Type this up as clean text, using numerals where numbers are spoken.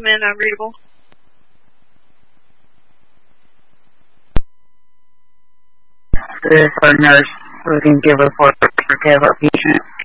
them in unreadable. This is our nurse who can give reports for care of our patient.